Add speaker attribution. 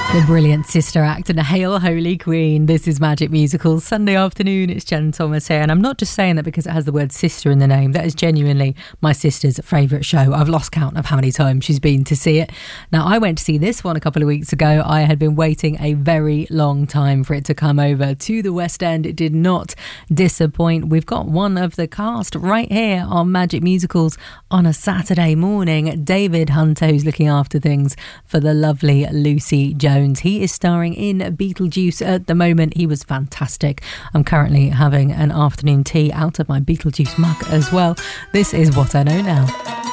Speaker 1: The brilliant Sister Act and Hail Holy Queen. This is Magic Musicals Sunday afternoon. It's Jen Thomas here, and I'm not just saying that because it has the word sister in the name. That is genuinely my sister's favourite show. I've lost count of how many times she's been to see it. Now, I went to see this one a couple of weeks ago. I had been waiting a very long time for it to come over to the West End. It did not disappoint. We've got one of the cast right here on Magic Musicals on a Saturday morning. David Hunter, who's looking after things for the lovely Lucy Jones. He is starring in Beetlejuice at the moment. He was fantastic. I'm currently having an afternoon tea out of my Beetlejuice mug as well. This is What I Know Now.